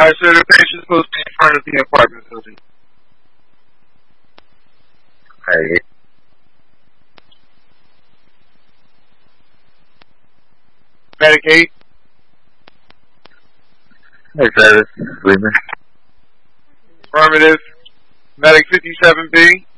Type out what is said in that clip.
Alright, so the patient's supposed to be in front of the apartment building. Alright. Medic 8. Hey, Travis. Sleeping. Affirmative. Medic 57B.